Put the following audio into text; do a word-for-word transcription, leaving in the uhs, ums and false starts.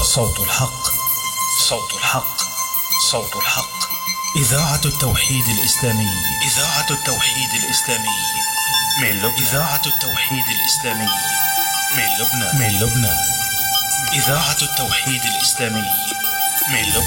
صوت الحق، صوت الحق، صوت الحق. إذاعة التوحيد الإسلامي، إذاعة التوحيد الإسلامي من لبنان، إذاعة التوحيد الإسلامي من لبنان، من لبنان، إذاعة التوحيد الإسلامي من لبنان.